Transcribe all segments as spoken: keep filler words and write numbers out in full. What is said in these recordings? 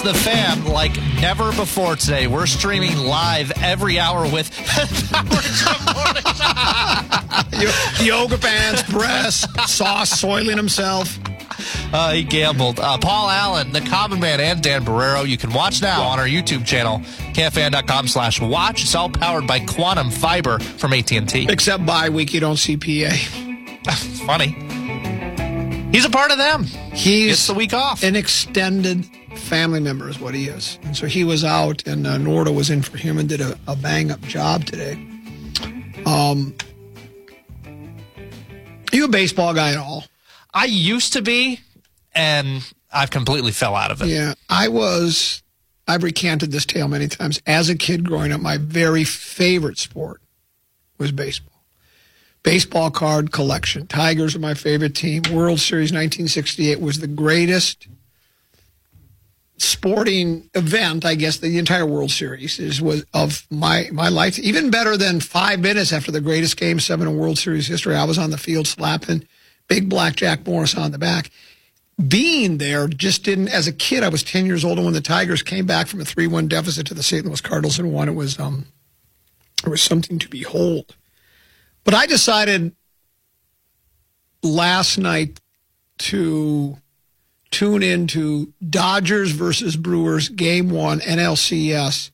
The Fan like never before today. We're streaming live every hour with yoga pants, breasts, sauce, soiling himself. Uh, he gambled. Uh, Paul Allen, the Common Man, and Dan Barrero. You can watch now on our YouTube channel, K F A N dot com slash watch. It's all powered by Quantum Fiber from A T and T. Except bye week, you don't see P A. It's funny. He's a part of them. He's it's the week off. An extended family member is what he is. And so he was out, and uh, Norda was in for him and did a, a bang-up job today. Um, are you a baseball guy at all? I used to be, and I've completely fell out of it. Yeah, I was. I've recanted this tale many times. As a kid growing up, my very favorite sport was baseball. Baseball card collection. Tigers are my favorite team. World Series nineteen sixty-eight was the greatest sporting event, I guess, the entire World Series is was of my, my life. Even better than five minutes after the greatest Game seven in World Series history, I was on the field slapping big black Jack Morris on the back. Being there just didn't, as a kid, I was ten years old, and when the Tigers came back from a three one deficit to the Saint Louis Cardinals and won, it was, um, it was something to behold. But I decided last night to tune into Dodgers versus Brewers, Game one, N L C S,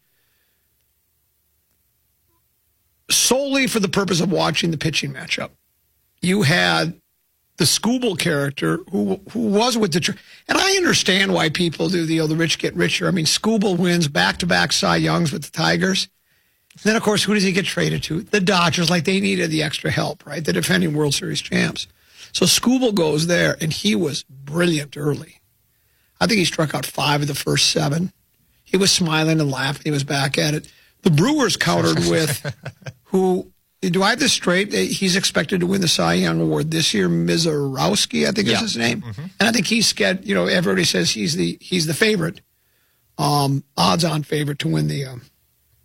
solely for the purpose of watching the pitching matchup. You had the Skubal character who who was with the... And I understand why people do the, oh, the rich get richer. I mean, Skubal wins back-to-back Cy Youngs with the Tigers. And then, of course, who does he get traded to? The Dodgers, like they needed the extra help, right? The defending World Series champs. So Skubal goes there, and he was brilliant early. I think he struck out five of the first seven. He was smiling and laughing. He was back at it. The Brewers countered with who... Do I have this straight? He's expected to win the Cy Young Award this year. Mizorowski, I think yeah. is his name. Mm-hmm. And I think he's get, you know, everybody says he's the he's the favorite, um, odds-on favorite to win the um,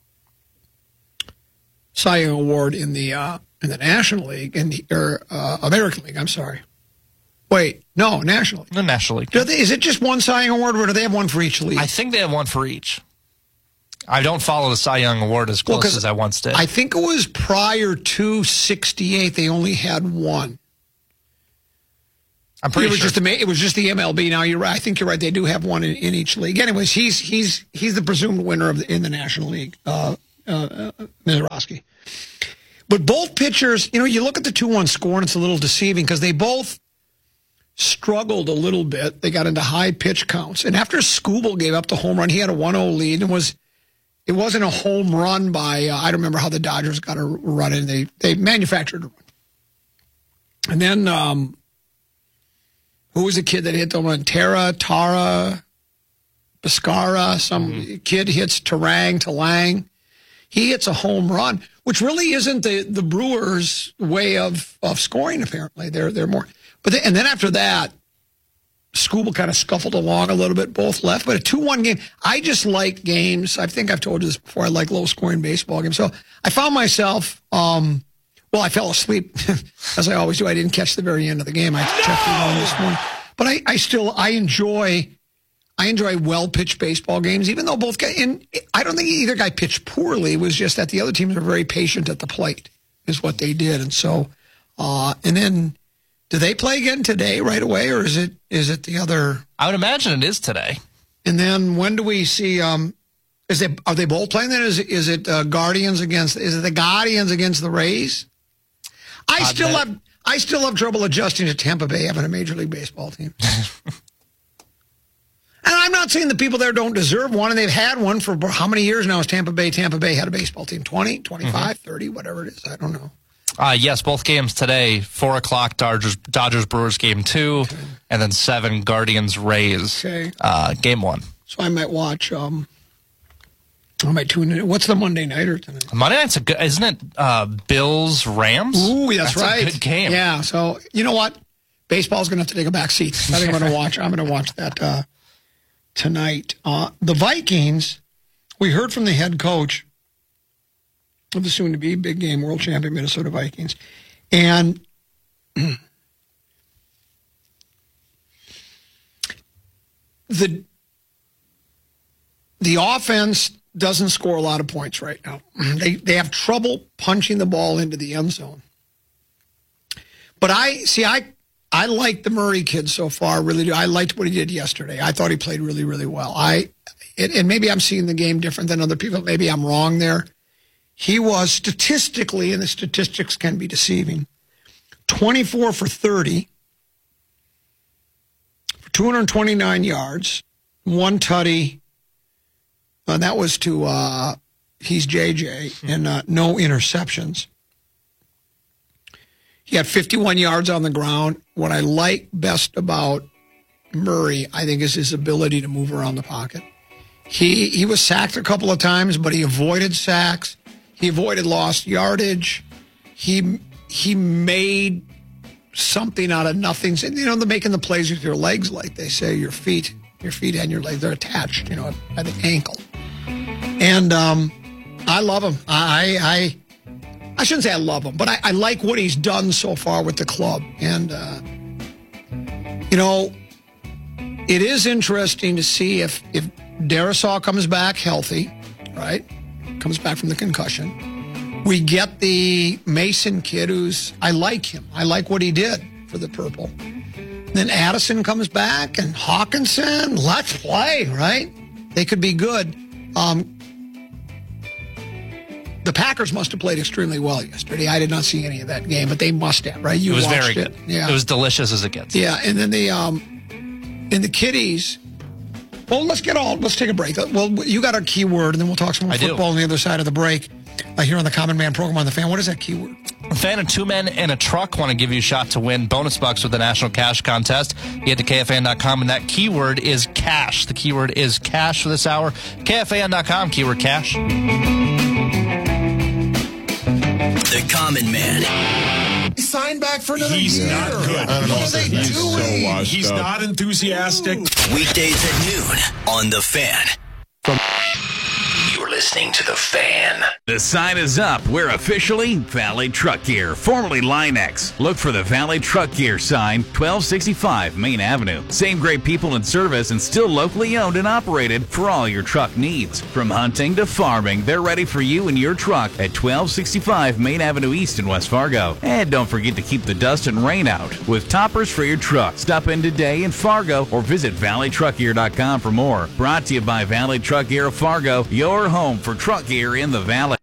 Cy Young Award in the uh, in the National League, in the or uh, American League. I'm sorry. Wait, no, National League. The National League. Do they, is it just one Cy Young Award, or do they have one for each league? I think they have one for each. I don't follow the Cy Young Award as close well, as I once did. I think it was prior to sixty-eight, they only had one. I'm pretty it was sure. Just the, it was just the M L B. Now, you're right. I think you're right. They do have one in, in each league. Anyways, he's he's he's the presumed winner of the, in the National League, uh, uh, uh, Mizorowski. But both pitchers, you know, you look at the two one score, and it's a little deceiving because they both struggled a little bit. They got into high pitch counts. And after Skubal gave up the home run, he had a one oh lead and was... It wasn't a home run by, uh, I don't remember how the Dodgers got a run in. They they manufactured a run. And then, um, who was the kid that hit the one? Tara, Tara, Biscara, some mm-hmm. kid hits Tarang, Talang. He hits a home run, which really isn't the, the Brewers' way of, of scoring, apparently. They're they're more. But they, and then after that, Skubal kind of scuffled along a little bit, both left. But a two one game, I just like games. I think I've told you this before. I like low-scoring baseball games. So I found myself, um, well, I fell asleep, as I always do. I didn't catch the very end of the game. I no! checked it on this morning. But I, I still, I enjoy, I enjoy well-pitched baseball games, even though both guys, and I don't think either guy pitched poorly. It was just that the other teams were very patient at the plate, is what they did. And so, uh, and then, do they play again today right away, or is it is it the other? I would imagine it is today. And then when do we see? Um, is they are they both playing? Then is is it uh, Guardians against? Is it the Guardians against the Rays? I uh, still that, have I still have trouble adjusting to Tampa Bay having a Major League Baseball team. And I'm not saying the people there don't deserve one, and they've had one for how many years now? Has Tampa Bay Tampa Bay had a baseball team? twenty, twenty-five, mm-hmm. thirty, whatever it is. I don't know. Uh, yes, both games today, four o'clock Dodgers, Dodgers Brewers game two, okay. and then seven Guardians Rays okay. uh, game one. So I might watch, um, I might tune in. What's the Monday nighter tonight? Monday night's a good, isn't it uh, Bills Rams? Ooh, that's, that's right. a good game. Yeah, so you know what? Baseball's going to have to take a back seat. I think I'm going to watch, I'm going to watch that uh, tonight. Uh, the Vikings, we heard from the head coach of the soon-to-be big game world champion Minnesota Vikings. And the the offense doesn't score a lot of points right now. They they have trouble punching the ball into the end zone. But I see, I I like the Murray kid so far. Really do. I liked what he did yesterday. I thought he played really, really well. I and, and maybe I'm seeing the game different than other people. Maybe I'm wrong there. He was statistically, and the statistics can be deceiving, twenty-four for thirty for two hundred twenty-nine yards, one tutty. Uh, that was to uh, he's J J, and uh, no interceptions. He had fifty-one yards on the ground. What I like best about Murray, I think, is his ability to move around the pocket. He he was sacked a couple of times, but he avoided sacks. He avoided lost yardage. He he made something out of nothing. You know, they're making the plays with your legs, like they say, your feet, your feet and your legs, they're attached, you know, at the ankle. And um, I love him. I I I shouldn't say I love him, but I, I like what he's done so far with the club. And uh, you know, it is interesting to see if if Darrisaw comes back healthy, right? Comes back from the concussion. We get the Mason kid who's, I like him. I like what he did for the Purple. Then Addison comes back and Hawkinson, let's play, right? They could be good. Um, the Packers must have played extremely well yesterday. I did not see any of that game, but they must have, right? You it was watched very it. good. Yeah. It was delicious as it gets. Yeah, and then the, um, in the kiddies, well, let's get all, let's take a break. Well, you got our keyword, and then we'll talk some more I football do. on the other side of the break uh, here on the Common Man program on The Fan. What is that keyword? A fan of two men and a truck want to give you a shot to win bonus bucks with the National Cash Contest. You head to K F A N dot com, and that keyword is cash. The keyword is cash for this hour. K F A N dot com, keyword cash. The Common Man. He signed back for another He's year. not good. I don't know what are they He's doing? so washed He's up. not enthusiastic. Weekdays at noon on The Fan. You're listening to The Fan. The sign is up. We're officially Valley Truck Gear, formerly Linex. Look for the Valley Truck Gear sign, twelve sixty-five Main Avenue. Same great people in service and still locally owned and operated for all your truck needs. From hunting to farming, they're ready for you and your truck at twelve sixty-five Main Avenue East in West Fargo. And don't forget to keep the dust and rain out with toppers for your truck. Stop in today in Fargo or visit valley truck gear dot com for more. Brought to you by Valley Truck Gear of Fargo, your home for truck gear in the Valley.